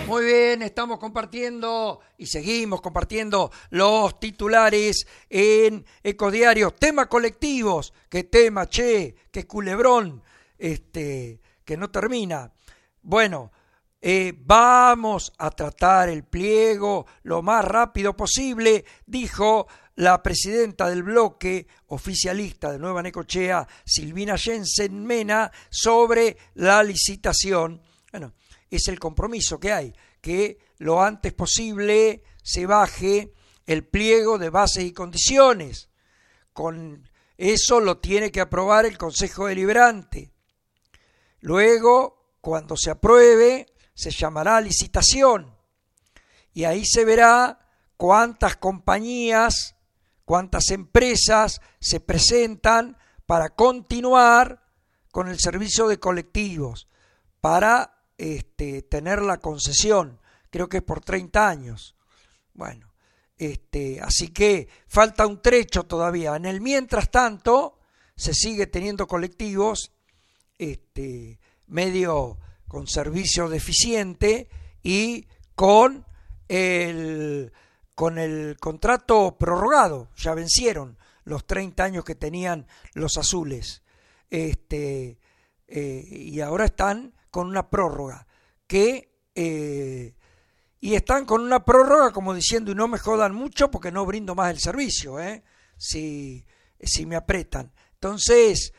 Muy bien, estamos compartiendo y seguimos compartiendo los titulares en Ecodiario. Tema colectivos, qué tema, che, qué culebrón, que no termina. Bueno, vamos a tratar el pliego lo más rápido posible, dijo la presidenta del bloque oficialista de Nueva Necochea, Silvina Jensen Mena, sobre la licitación. Bueno, es el compromiso que hay, que lo antes posible se baje el pliego de bases y condiciones. Con eso lo tiene que aprobar el Consejo Deliberante. Luego, cuando se apruebe, se llamará licitación y ahí se verá cuántas compañías, cuántas empresas se presentan para continuar con el servicio de colectivos, para tener la concesión, creo que es por 30 años. Bueno, así que falta un trecho todavía. En el mientras tanto, se sigue teniendo colectivos medio con servicio deficiente y con el contrato prorrogado. Ya vencieron los 30 años que tenían los azules. Y ahora están con una prórroga y están con una prórroga como diciendo, y no me jodan mucho porque no brindo más el servicio, si me apretan. Entonces,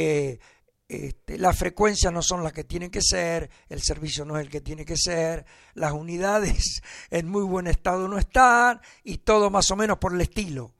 las frecuencias no son las que tienen que ser, el servicio no es el que tiene que ser, las unidades en muy buen estado no están, y todo más o menos por el estilo.